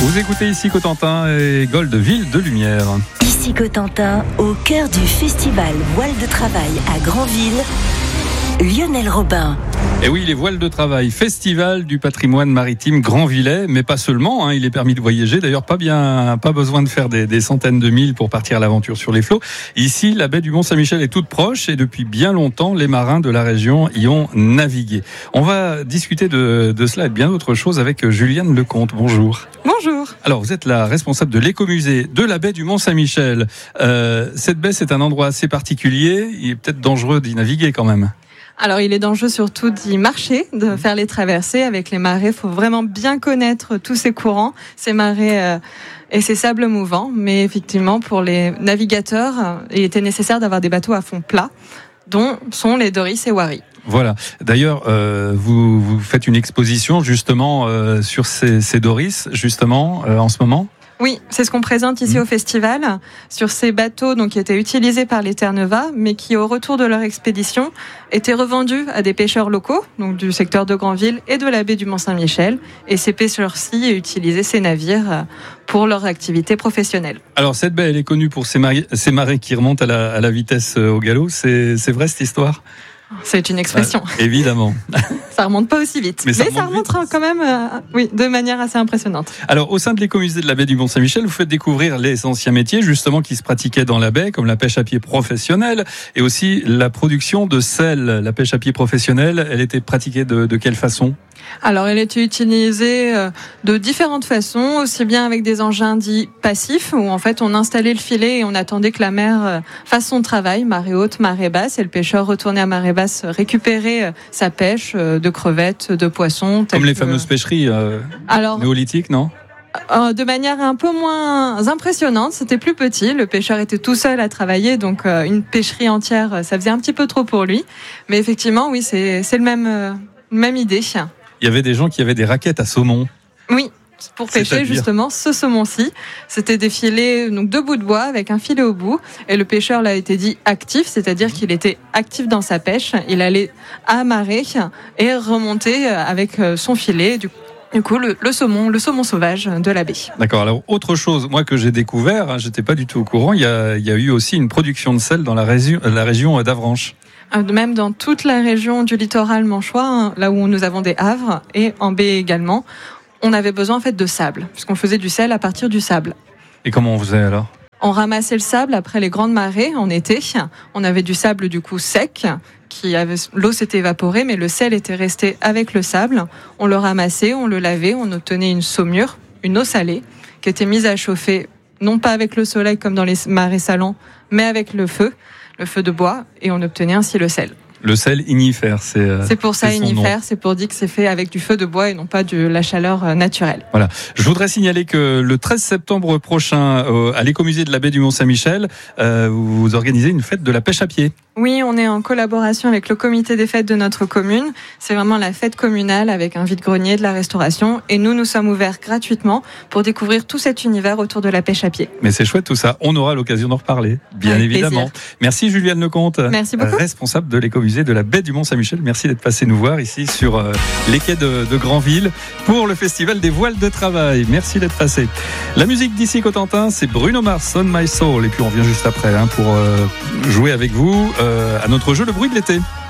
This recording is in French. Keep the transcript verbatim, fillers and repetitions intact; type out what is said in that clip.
Vous écoutez ici Cotentin et Gold, ville de lumière. Ici Cotentin, au cœur du festival Voile de Travail à Granville, Lionel Robin. Et oui, les voiles de travail, festival du patrimoine maritime Grandvillais, mais pas seulement, hein, il est permis de voyager, d'ailleurs pas bien, pas besoin de faire des, des centaines de milles pour partir à l'aventure sur les flots. Ici, la baie du Mont-Saint-Michel est toute proche et depuis bien longtemps, les marins de la région y ont navigué. On va discuter de, de cela et de bien d'autres choses avec Juliane Lecomte. Bonjour. Bonjour. Alors, vous êtes la responsable de l'écomusée de la baie du Mont-Saint-Michel. Euh, cette baie, c'est un endroit assez particulier, il est peut-être dangereux d'y naviguer quand même. Alors, il est dangereux surtout d'y marcher, de faire les traversées avec les marées. Il faut vraiment bien connaître tous ces courants, ces marées euh, et ces sables mouvants. Mais effectivement, pour les navigateurs, euh, il était nécessaire d'avoir des bateaux à fond plat, dont sont les Doris et Wary. Voilà. D'ailleurs, euh, vous, vous faites une exposition justement euh, sur ces, ces Doris, justement, euh, en ce moment. Oui, c'est ce qu'on présente ici mmh. au festival, sur ces bateaux donc, qui étaient utilisés par les Terre-Neuve, mais qui, au retour de leur expédition, étaient revendus à des pêcheurs locaux, donc du secteur de Granville et de la baie du Mont-Saint-Michel. Et ces pêcheurs-ci utilisaient ces navires pour leur activité professionnelle. Alors, cette baie, elle est connue pour ses, mari- ses marées qui remontent à la, à la vitesse au galop. C'est, c'est vrai, cette histoire ? C'est une expression. Ah, évidemment. Ça remonte pas aussi vite. Mais ça, Mais remonte, ça remonte quand même euh, oui, de manière assez impressionnante. Alors, au sein de l'écomusée de la baie du Mont-Saint-Michel, vous faites découvrir les anciens métiers, justement, qui se pratiquaient dans la baie, comme la pêche à pied professionnelle et aussi la production de sel. La pêche à pied professionnelle, elle était pratiquée de, de quelle façon ? Alors, elle était utilisée de différentes façons, aussi bien avec des engins dits passifs, où en fait on installait le filet et on attendait que la mer fasse son travail, marée haute, marée basse, et le pêcheur retournait à marée basse récupérer sa pêche de crevettes, de poissons. Comme les que... fameuses pêcheries euh, Alors, néolithiques, non ? De manière un peu moins impressionnante, c'était plus petit, le pêcheur était tout seul à travailler, donc une pêcherie entière, ça faisait un petit peu trop pour lui. Mais effectivement, oui, c'est, c'est le même, euh, même idée. Il y avait des gens qui avaient des raquettes à saumon. Oui, pour pêcher C'est-à-dire justement ce saumon-ci. C'était des filets, donc deux bouts de bois avec un filet au bout. Et le pêcheur l'a été dit actif, c'est-à-dire qu'il était actif dans sa pêche. Il allait amarrer et remonter avec son filet. Du Du coup, le, le saumon, le saumon sauvage de la baie. D'accord. Alors, autre chose, moi que j'ai découvert, hein, j'étais pas du tout au courant. Il y a, il y a eu aussi une production de sel dans la région, la région d'Avranches. Même dans toute la région du littoral manchois, hein, là où nous avons des havres et en baie également, on avait besoin en fait de sable, puisqu'on faisait du sel à partir du sable. Et comment on faisait alors ? On ramassait le sable après les grandes marées en été. On avait du sable du coup sec. Qui avait, l'eau s'était évaporée, mais le sel était resté avec le sable. On le ramassait, on le lavait, on obtenait une saumure, une eau salée, qui était mise à chauffer, non pas avec le soleil comme dans les marais salants, mais avec le feu, le feu de bois, et on obtenait ainsi le sel. Le sel ignifère, c'est euh, C'est pour ça c'est ignifère, c'est pour dire que c'est fait avec du feu de bois et non pas de la chaleur euh, naturelle. Voilà. Je voudrais signaler que le treize septembre prochain, euh, à l'écomusée de la baie du Mont-Saint-Michel, euh, vous organisez une fête de la pêche à pied. Oui, on est en collaboration avec le comité des fêtes de notre commune. C'est vraiment la fête communale avec un vide-grenier, de la restauration. Et nous, nous sommes ouverts gratuitement pour découvrir tout cet univers autour de la pêche à pied. Mais c'est chouette tout ça. On aura l'occasion d'en reparler, bien avec évidemment. Plaisir. Merci Juliane Lecomte. Merci beaucoup. Responsable de l'écomusée de la baie du Mont-Saint-Michel. Merci d'être passé nous voir ici sur euh, les quais de, de Granville pour le festival des voiles de travail. Merci d'être passé. La musique d'ici Cotentin, c'est Bruno Mars, On My Soul. Et puis on revient juste après hein, pour euh, jouer avec vous. Euh, à notre jeu Le Bruit de l'été.